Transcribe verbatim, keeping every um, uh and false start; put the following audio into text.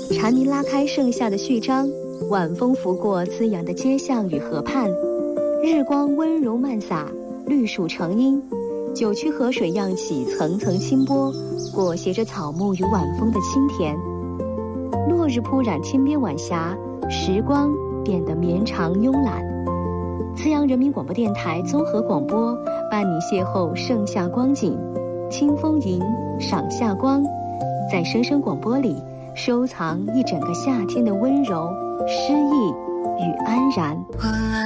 蝉鸣拉开盛夏的序章，晚风拂过滋养的街巷与河畔，日光温柔漫洒，绿树成荫，九曲河水漾起层层清波，裹挟着草木与晚风的清甜。落日铺染天边晚霞，时光变得绵长慵懒。资阳人民广播电台综合广播伴你邂逅盛夏光景，清风吟，赏夏光，在声声广播里收藏一整个夏天的温柔、诗意与安然。